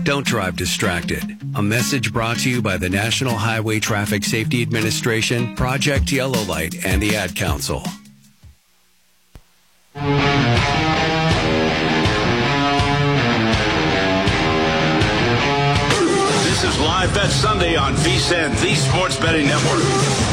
Don't drive distracted. A message brought to you by the National Highway Traffic Safety Administration, Project Yellow Light, and the Ad Council. This is Live Bet Sunday on VSiN, the Sports Betting Network.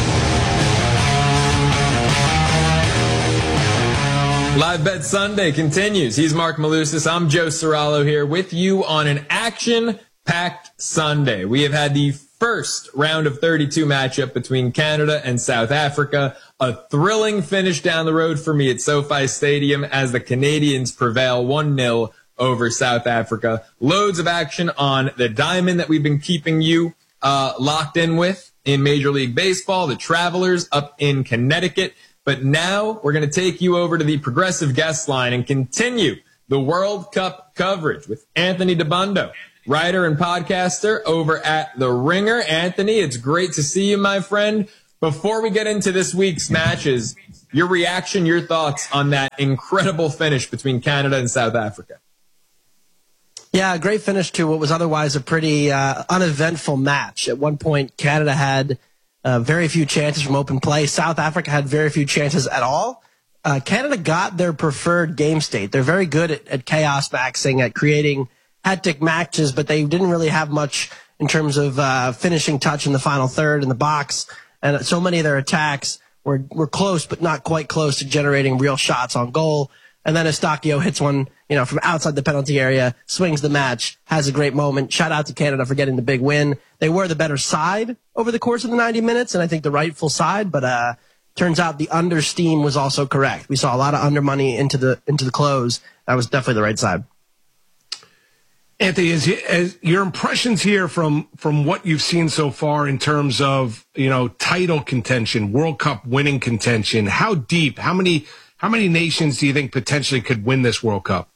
Live Bet Sunday continues. He's Mark Malusis. I'm Joe Serralo here with you on an action-packed Sunday. We have had the first round of 32 matchup between Canada and South Africa. A thrilling finish down the road for me at SoFi Stadium as the Canadians prevail 1-0 over South Africa. Loads of action on the diamond that we've been keeping you locked in with in Major League Baseball, the Travelers up in Connecticut. But now we're going to take you over to the Progressive Guest Line and continue the World Cup coverage with Anthony Dabbundo, writer and podcaster over at The Ringer. Anthony, it's great to see you, my friend. Before we get into this week's matches, your reaction, your thoughts on that incredible finish between Canada and South Africa. Yeah, a great finish to what was otherwise a pretty uneventful match. At one point, Canada had very few chances from open play. South Africa had very few chances at all. Canada got their preferred game state. They're very good at chaos maxing, at creating hectic matches, but they didn't really have much in terms of finishing touch in the final third in the box. And so many of their attacks were close, but not quite close to generating real shots on goal. And then Eustáquio hits one, from outside the penalty area, swings the match, has a great moment. Shout out to Canada for getting the big win. They were the better side over the course of the 90 minutes, and I think the rightful side, but turns out the under steam was also correct. We saw a lot of under money into the close. That was definitely the right side. Anthony, as your impressions here from what you've seen so far in terms of, title contention, World Cup winning contention, how deep, how many nations do you think potentially could win this World Cup?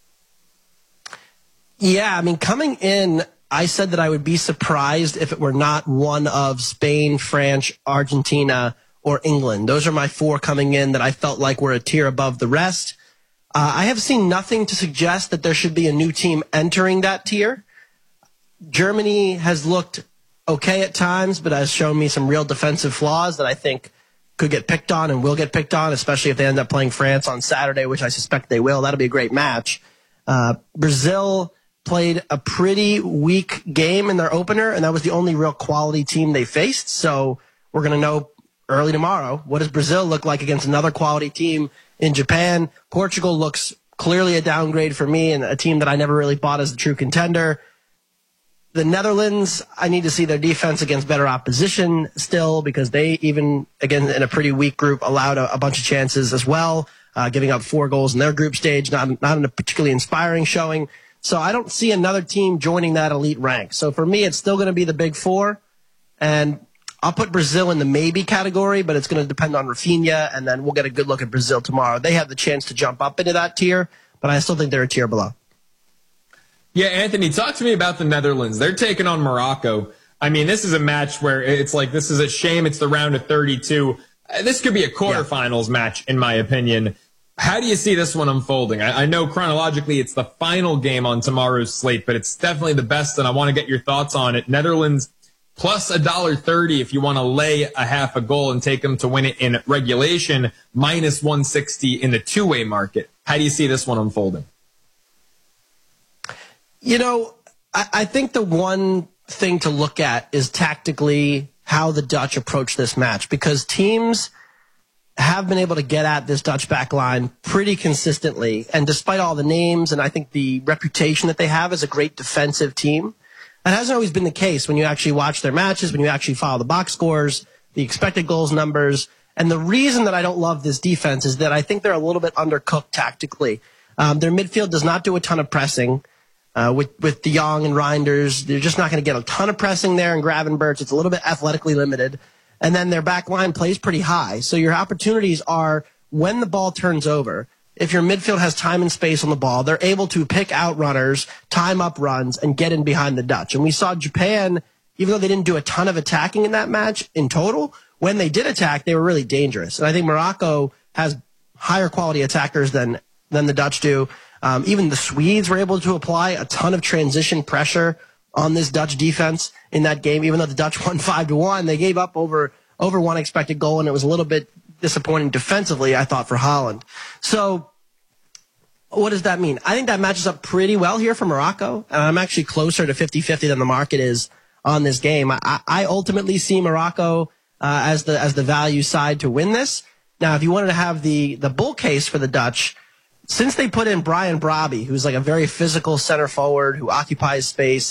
Yeah, coming in, I said that I would be surprised if it were not one of Spain, France, Argentina, or England. Those are my four coming in that I felt like were a tier above the rest. I have seen nothing to suggest that there should be a new team entering that tier. Germany has looked okay at times, but has shown me some real defensive flaws that I think could get picked on and will get picked on, especially if they end up playing France on Saturday, which I suspect they will. That'll be a great match. Brazil played a pretty weak game in their opener, and that was the only real quality team they faced. So we're going to know early tomorrow, what does Brazil look like against another quality team in Japan? Portugal looks clearly a downgrade for me and a team that I never really bought as a true contender. The Netherlands, I need to see their defense against better opposition still, because they, even again in a pretty weak group, allowed a bunch of chances as well, giving up 4 goals in their group stage, not in a particularly inspiring showing. So I don't see another team joining that elite rank. So for me, it's still going to be the big four, and I'll put Brazil in the maybe category, but it's going to depend on Rafinha, and then we'll get a good look at Brazil tomorrow. They have the chance to jump up into that tier, but I still think they're a tier below. Yeah, Anthony, talk to me about the Netherlands. They're taking on Morocco. This is a match where it's like, this is a shame it's the round of 32. This could be a quarterfinals match, in my opinion. How do you see this one unfolding? I know chronologically it's the final game on tomorrow's slate, but it's definitely the best, and I want to get your thoughts on it. Netherlands plus $1.30 if you want to lay a half a goal and take them to win it in regulation, minus 160 in the two-way market. How do you see this one unfolding? I think the one thing to look at is tactically how the Dutch approach this match, because teams have been able to get at this Dutch back line pretty consistently. And despite all the names and I think the reputation that they have as a great defensive team, that hasn't always been the case when you actually watch their matches, when you actually follow the box scores, the expected goals numbers. And the reason that I don't love this defense is that I think they're a little bit undercooked tactically. Their midfield does not do a ton of pressing. With De Jong and Reinders, they're just not going to get a ton of pressing there, and Gravenberch, it's a little bit athletically limited. And then their back line plays pretty high. So your opportunities are when the ball turns over. If your midfield has time and space on the ball, they're able to pick out runners, time up runs, and get in behind the Dutch. And we saw Japan, even though they didn't do a ton of attacking in that match in total, when they did attack, they were really dangerous. And I think Morocco has higher quality attackers than the Dutch do. Even the Swedes were able to apply a ton of transition pressure on this Dutch defense in that game. Even though the Dutch won 5-1, they gave up over one expected goal, and it was a little bit disappointing defensively, I thought, for Holland. So what does that mean? I think that matches up pretty well here for Morocco, and I'm actually closer to 50-50 than the market is on this game. I ultimately see Morocco as the value side to win this. Now, if you wanted to have the bull case for the Dutch, since they put in Brian Brobby, who's like a very physical center forward who occupies space,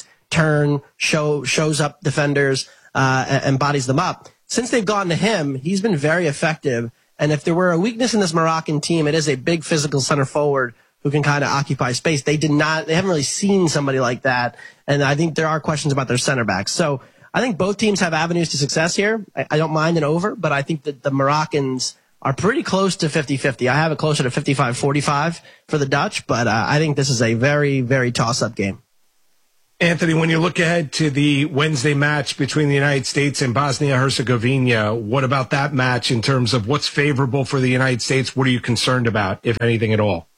shows up defenders, and bodies them up. Since they've gone to him, he's been very effective. And if there were a weakness in this Moroccan team, it is a big physical center forward who can kind of occupy space. They haven't really seen somebody like that. And I think there are questions about their center backs. So I think both teams have avenues to success here. I don't mind an over, but I think that the Moroccans are pretty close to 50-50. I have it closer to 55-45 for the Dutch, but I think this is a very, very toss-up game. Anthony, when you look ahead to the Wednesday match between the United States and Bosnia-Herzegovina, what about that match in terms of what's favorable for the United States? What are you concerned about, if anything at all?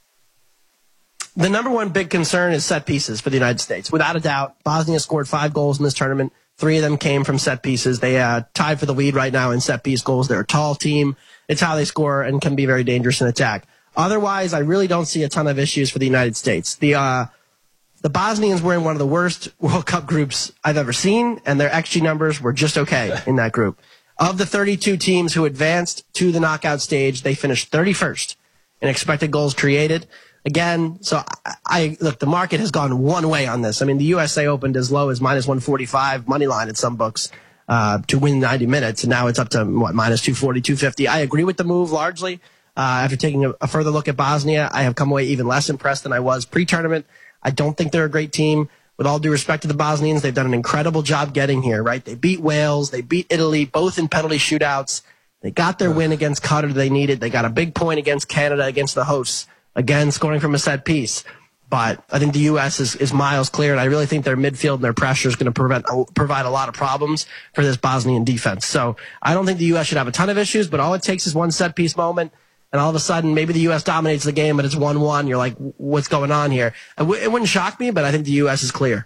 The number one big concern is set pieces for the United States. Without a doubt, Bosnia scored 5 goals in this tournament. 3 of them came from set pieces. They tied for the lead right now in set piece goals. They're a tall team. It's how they score and can be very dangerous in attack. Otherwise, I really don't see a ton of issues for the United States. The Bosnians were in one of the worst World Cup groups I've ever seen, and their XG numbers were just okay in that group. Of the 32 teams who advanced to the knockout stage, they finished 31st in expected goals created. Again, so look, the market has gone one way on this. I mean, the USA opened as low as minus 145 money line at some books to win 90 minutes, and now it's up to minus 240, 250. I agree with the move largely. After taking a further look at Bosnia, I have come away even less impressed than I was pre-tournament. I don't think they're a great team. With all due respect to the Bosnians, they've done an incredible job getting here, right? They beat Wales, they beat Italy, both in penalty shootouts. They got their win against Qatar they needed. They got a big point against Canada, against the hosts, again, scoring from a set piece. But I think the U.S. is miles clear, and I really think their midfield and their pressure is going to provide a lot of problems for this Bosnian defense. So I don't think the U.S. should have a ton of issues, but all it takes is one set piece moment, and all of a sudden, maybe the U.S. dominates the game, but it's 1-1. You're like, what's going on here? It wouldn't shock me, but I think the U.S. is clear.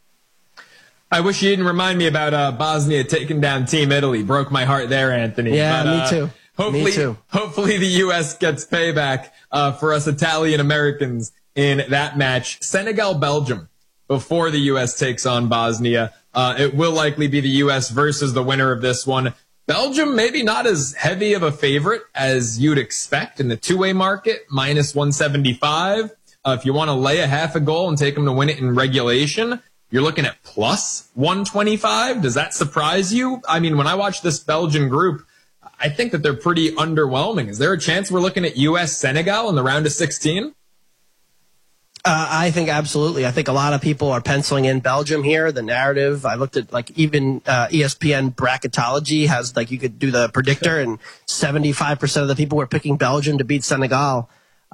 I wish you didn't remind me about Bosnia taking down Team Italy. Broke my heart there, Anthony. Yeah, me too. Hopefully the U.S. gets payback for us Italian Americans in that match. Senegal-Belgium before the U.S. takes on Bosnia. It will likely be the U.S. versus the winner of this one. Belgium, maybe not as heavy of a favorite as you'd expect in the two-way market, minus 175. If you want to lay a half a goal and take them to win it in regulation, you're looking at plus 125. Does that surprise you? I mean, when I watch this Belgian group, I think that they're pretty underwhelming. Is there a chance we're looking at U.S.-Senegal in the round of 16? I think absolutely. I think a lot of people are penciling in Belgium here. The narrative, I looked at even ESPN bracketology has you could do the predictor, and 75% of the people were picking Belgium to beat Senegal.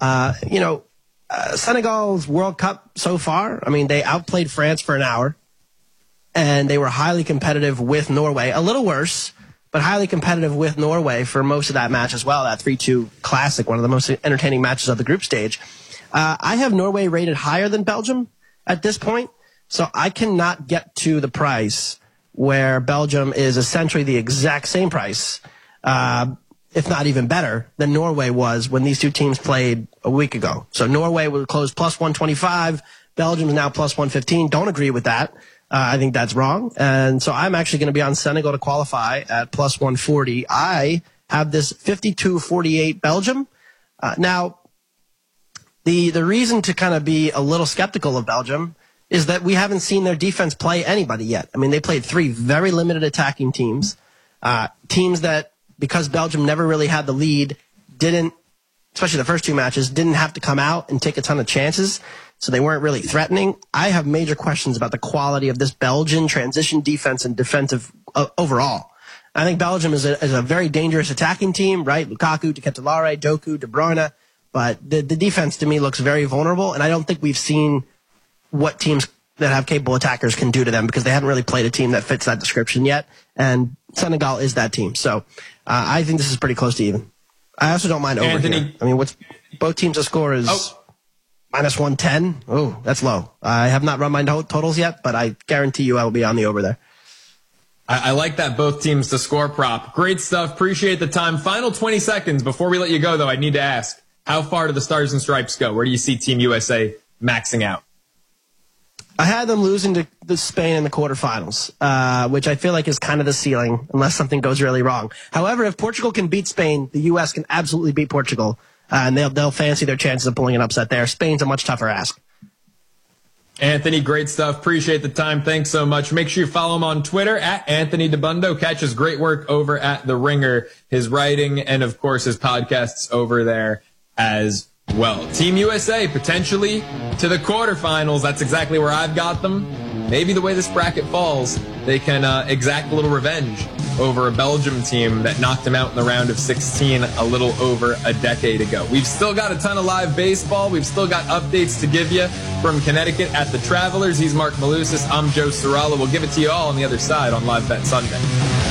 Senegal's World Cup so far, I mean, they outplayed France for an hour, and they were highly competitive with Norway. A little worse, but highly competitive with Norway for most of that match as well. That 3-2 classic, one of the most entertaining matches of the group stage. I have Norway rated higher than Belgium at this point, so I cannot get to the price where Belgium is essentially the exact same price, if not even better, than Norway was when these two teams played a week ago. So Norway would close plus 125. Belgium is now plus 115. Don't agree with that. I think that's wrong. And so I'm actually going to be on Senegal to qualify at plus 140. I have this 52-48 Belgium. Now, the reason to kind of be a little skeptical of Belgium is that we haven't seen their defense play anybody yet. I mean, they played 3 very limited attacking teams, teams that, because Belgium never really had the lead, didn't, especially the first 2 matches, didn't have to come out and take a ton of chances, so they weren't really threatening. I have major questions about the quality of this Belgian transition defense and defensive overall. I think Belgium is a very dangerous attacking team, right? Lukaku, De Ketelaere, Doku, De Bruyne. But the defense to me looks very vulnerable, and I don't think we've seen what teams that have capable attackers can do to them because they haven't really played a team that fits that description yet, and Senegal is that team. So I think this is pretty close to even. I also don't mind over Anthony, here. I mean, both teams' score is Minus 110? Oh, that's low. I have not run my totals yet, but I guarantee you I will be on the over there. I like that both teams to score prop. Great stuff. Appreciate the time. Final 20 seconds. Before we let you go, though, I need to ask, how far do the Stars and Stripes go? Where do you see Team USA maxing out? I had them losing to Spain in the quarterfinals, which I feel like is kind of the ceiling unless something goes really wrong. However, if Portugal can beat Spain, the U.S. can absolutely beat Portugal, and they'll fancy their chances of pulling an upset there. Spain's a much tougher ask. Anthony, great stuff. Appreciate the time. Thanks so much. Make sure you follow him on Twitter at Anthony Dabbundo. Catch his great work over at The Ringer, his writing, and, of course, his podcasts over there as well. Team USA potentially to the quarterfinals. That's exactly where I've got them. Maybe the way this bracket falls, they can exact a little revenge over a Belgium team that knocked them out in the round of 16 a little over a decade ago. We've still got a ton of live baseball. We've still got updates to give you from Connecticut at the Travelers. He's Mark Malusis. I'm Joe Serralo. We'll give it to you all on the other side on Live Bet Sunday.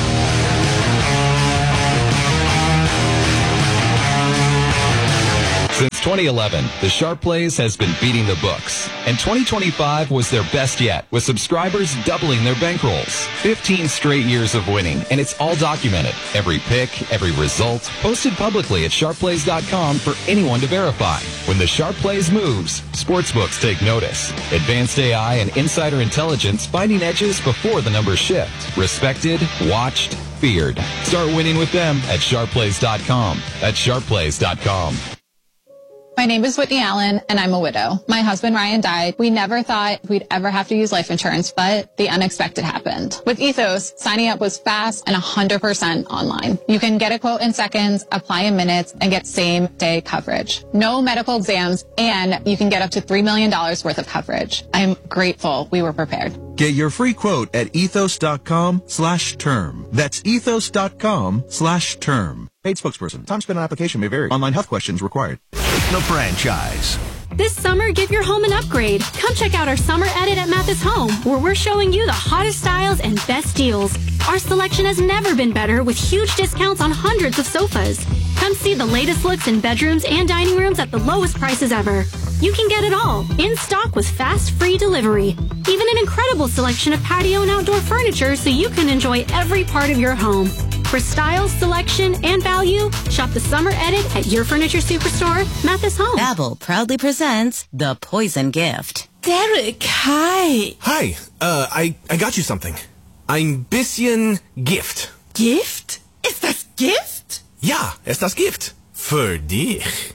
Since 2011, the Sharp Plays has been beating the books, and 2025 was their best yet, with subscribers doubling their bankrolls. 15 straight years of winning, and it's all documented. Every pick, every result, posted publicly at sharpplays.com for anyone to verify. When the Sharp Plays moves, sportsbooks take notice. Advanced AI and insider intelligence finding edges before the numbers shift. Respected, watched, feared. Start winning with them at sharpplays.com. That's sharpplays.com. My name is Whitney Allen, and I'm a widow. My husband, Ryan, died. We never thought we'd ever have to use life insurance, but the unexpected happened. With Ethos, signing up was fast and 100% online. You can get a quote in seconds, apply in minutes, and get same-day coverage. No medical exams, and you can get up to $3 million worth of coverage. I'm grateful we were prepared. Get your free quote at ethos.com/term. That's ethos.com/term. Paid spokesperson. Time spent on application may vary. Online health questions required. The franchise. This summer, give your home an upgrade. Come check out our summer edit at Mathis Home, where we're showing you the hottest styles and best deals. Our selection has never been better, with huge discounts on hundreds of sofas. Come see the latest looks in bedrooms and dining rooms at the lowest prices ever. You can get it all, in stock with fast, free delivery. Even an incredible selection of patio and outdoor furniture so you can enjoy every part of your home. For style, selection, and value, shop the summer edit at your furniture superstore, Mathis Home. Babbel proudly presents The Poison Gift. Derek, hi. Hi, I got you something. Ein bisschen Gift. Gift? Ist das Gift? Ja, ist das Gift. Für dich.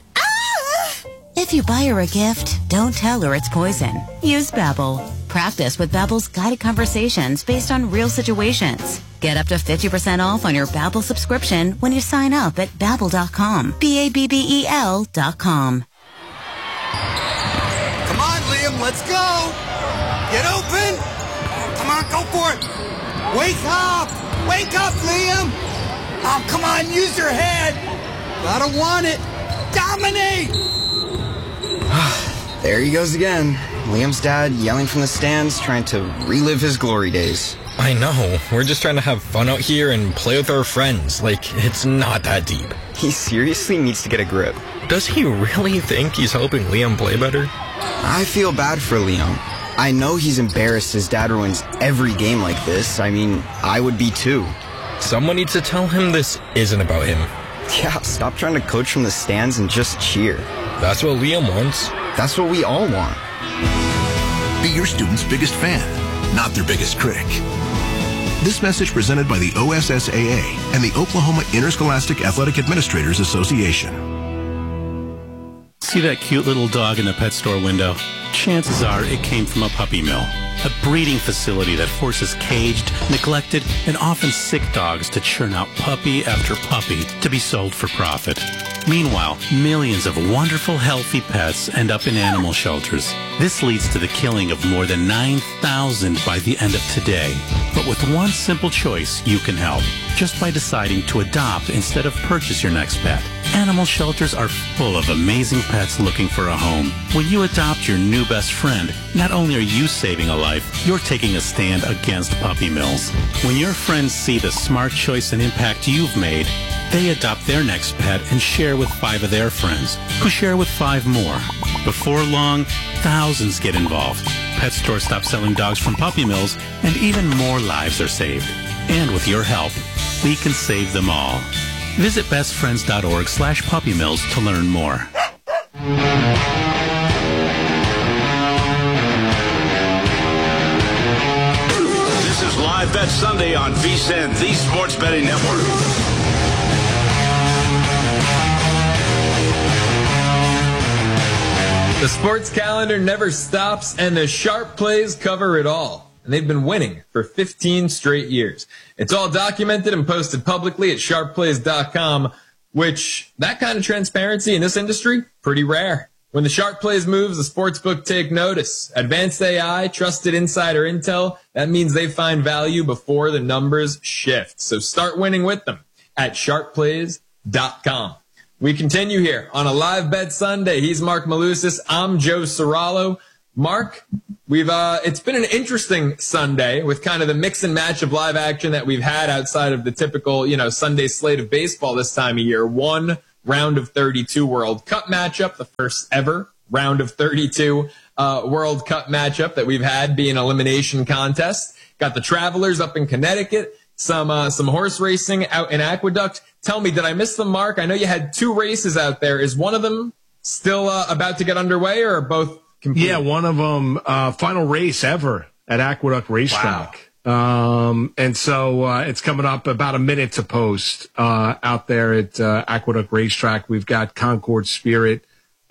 If you buy her a gift, don't tell her it's poison. Use Babbel. Practice with Babbel's guided conversations based on real situations. Get up to 50% off on your Babbel subscription when you sign up at Babbel.com. Babbel.com. Come on, Liam, let's go. Get open. Come on, go for it. Wake up. Wake up, Liam. Oh, come on, use your head. Gotta want it. Dominate. There he goes again. Liam's dad yelling from the stands, trying to relive his glory days. I know. We're just trying to have fun out here and play with our friends. Like, it's not that deep. He seriously needs to get a grip. Does he really think he's helping Liam play better? I feel bad for Liam. I know he's embarrassed his dad ruins every game like this. I mean, I would be too. Someone needs to tell him this isn't about him. Yeah, stop trying to coach from the stands and just cheer. That's what Liam wants. That's what we all want. Be your student's biggest fan, not their biggest critic. This message presented by the OSSAA and the Oklahoma Interscholastic Athletic Administrators Association. See that cute little dog in the pet store window? Chances are it came from a puppy mill, a breeding facility that forces caged, neglected, and often sick dogs to churn out puppy after puppy to be sold for profit. Meanwhile, millions of wonderful, healthy pets end up in animal shelters. This leads to the killing of more than 9,000 by the end of today. But with one simple choice, you can help. Just by deciding to adopt instead of purchase your next pet. Animal shelters are full of amazing pets looking for a home. When you adopt your new best friend, not only are you saving a life, you're taking a stand against puppy mills. When your friends see the smart choice and impact you've made, they adopt their next pet and share with 5 of their friends, who share with 5 more. Before long, thousands get involved. Pet stores stop selling dogs from puppy mills, and even more lives are saved. And with your help, we can save them all. Visit bestfriends.org/puppymills to learn more. This is Live Bet Sunday on VSiN, the Sports Betting Network. The sports calendar never stops, and the sharp plays cover it all. And they've been winning for 15 straight years. It's all documented and posted publicly at sharpplays.com, which, that kind of transparency in this industry, pretty rare. When the sharp plays moves, the sportsbook take notice. Advanced AI, trusted insider intel, that means they find value before the numbers shift. So start winning with them at sharpplays.com. We continue here on a Live Bet Sunday. He's Mark Malusis. I'm Joe Serralo. Mark, it's been an interesting Sunday with kind of the mix and match of live action that we've had outside of the typical, Sunday slate of baseball this time of year. One round of 32 World Cup matchup, the first ever round of 32 World Cup matchup that we've had, be an elimination contest. Got the Travelers up in Connecticut, some horse racing out in Aqueduct. Tell me, did I miss them, Mark? I know you had two races out there. Is one of them still about to get underway, or are both complete? Yeah, one of them, final race ever at Aqueduct Racetrack. Wow. And so it's coming up about a minute to post out there at Aqueduct Racetrack. We've got Concord Spirit,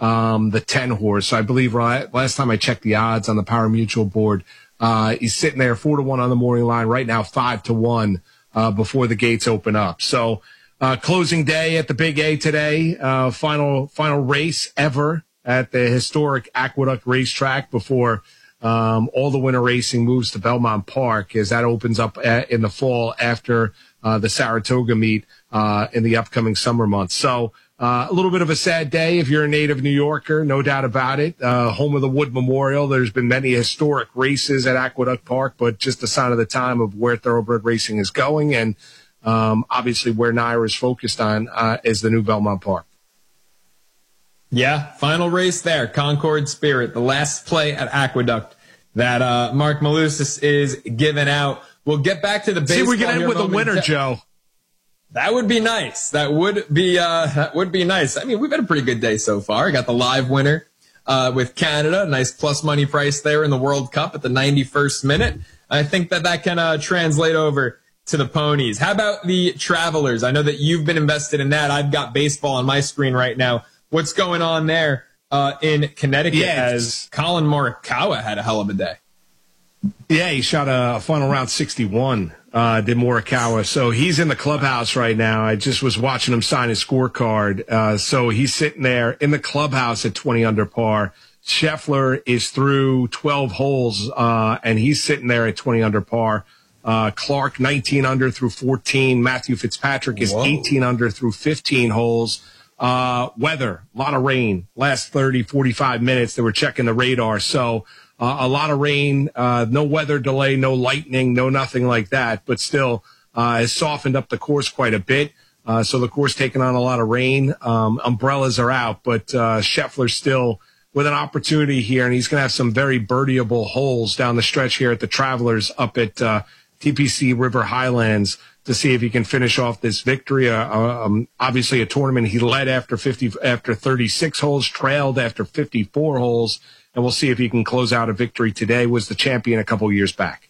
the 10 horse. I believe last time I checked the odds on the Power Mutual board, he's sitting there 4-1 on the morning line right now, 5-1 before the gates open up. So closing day at the Big A today, final race ever at the historic Aqueduct Racetrack before all the winter racing moves to Belmont Park, as that opens up in the fall after the Saratoga meet in the upcoming summer months. So a little bit of a sad day if you're a native New Yorker, no doubt about it. Home of the Wood Memorial. There's been many historic races at Aqueduct Park, but just a sign of the time of where thoroughbred racing is going, and obviously where NYRA is focused on is the new Belmont Park. Yeah, final race there, Concord Spirit, the last play at Aqueduct that Mark Malusis is giving out. We'll get back to the baseball. See, we're going to end with a winner, Joe. That would be nice. That would be nice. I mean, we've had a pretty good day so far. Got the live winner with Canada, nice plus money price there in the World Cup at the 91st minute. I think that can translate over to the ponies. How about the Travelers? I know that you've been invested in that. I've got baseball on my screen right now. What's going on there in Connecticut as Colin Morikawa had a hell of a day? Yeah, he shot a final round 61, did Morikawa. So he's in the clubhouse right now. I just was watching him sign his scorecard. So he's sitting there in the clubhouse at 20 under par. Scheffler is through 12 holes, and he's sitting there at 20 under par. Clark, 19 under through 14. Matthew Fitzpatrick is 18 under through 15 holes. Weather, a lot of rain, last 30, 45 minutes. They were checking the radar. So, a lot of rain, no weather delay, no lightning, no nothing like that, but still, has softened up the course quite a bit. So the course taking on a lot of rain. Umbrellas are out, but, Scheffler still with an opportunity here, and he's going to have some very birdieable holes down the stretch here at the Travelers up at, TPC River Highlands, to see if he can finish off this victory. Obviously a tournament he led after 36 holes, trailed after 54 holes, and we'll see if he can close out a victory today. Was the champion a couple years back.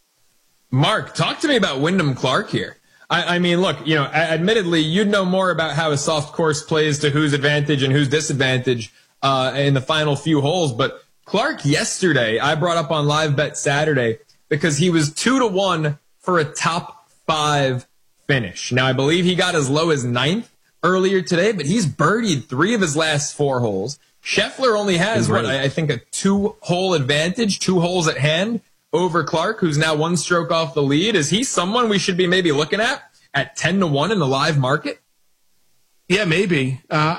Mark, talk to me about Wyndham Clark here. I mean, look, admittedly, you'd know more about how a soft course plays to whose advantage and whose disadvantage in the final few holes, but Clark yesterday, I brought up on Live Bet Saturday because he was 2-1 for a top 5 finish. Now, I believe he got as low as 9th earlier today, but he's birdied 3 of his last 4 holes. Scheffler only has, I think a 2-hole advantage, 2 holes at hand over Clark, who's now 1 stroke off the lead. Is he someone we should be maybe looking at 10-1 in the live market? Yeah, maybe.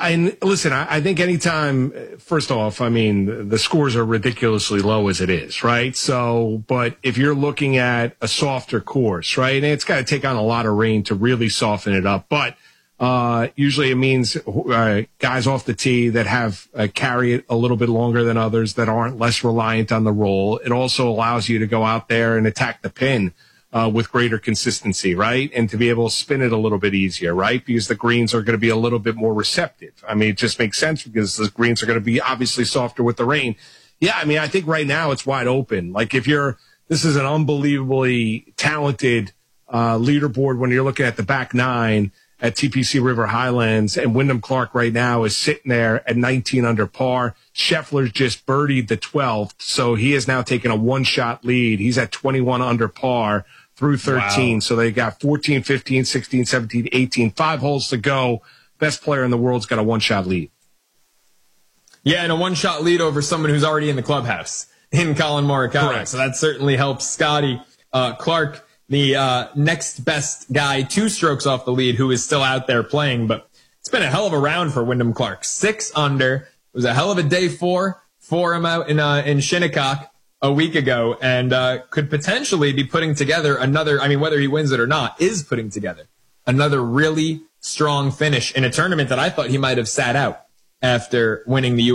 I think anytime, first off, I mean, the scores are ridiculously low as it is, right? So, but if you're looking at a softer course, right, and it's got to take on a lot of rain to really soften it up. But Usually it means guys off the tee that have carry it a little bit longer than others that aren't less reliant on the roll. It also allows you to go out there and attack the pin with greater consistency, right? And to be able to spin it a little bit easier, right? Because the greens are going to be a little bit more receptive. I mean, it just makes sense because the greens are going to be obviously softer with the rain. Yeah, I mean, I think right now it's wide open. Like this is an unbelievably talented leaderboard when you're looking at the back nine at TPC River Highlands, and Wyndham Clark right now is sitting there at 19 under par. Scheffler's just birdied the 12th, so he has now taken a one-shot lead. He's at 21 under par through 13. Wow. So they got 14, 15, 16, 17, 18, 5 holes to go. Best player in the world's got a one-shot lead. Yeah, and a one-shot lead over someone who's already in the clubhouse in Colin Morikawa. Correct. So that certainly helps Scotty. Clark, the next best guy, 2 strokes off the lead, who is still out there playing. But it's been a hell of a round for Wyndham Clark. 6 under. It was a hell of a day 4 for him out in Shinnecock a week ago, and could potentially be putting together another, I mean, whether he wins it or not, is putting together another really strong finish in a tournament that I thought he might have sat out after winning the